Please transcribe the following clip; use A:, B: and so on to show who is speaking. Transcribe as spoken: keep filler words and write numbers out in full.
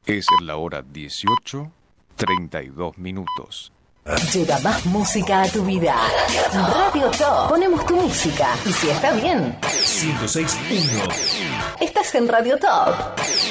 A: Es la hora dieciocho, treinta y dos minutos.
B: Llega más música a tu vida. Radio Top. Ponemos tu música. Y si está bien,
C: ciento seis punto uno.
B: estás en Radio Top.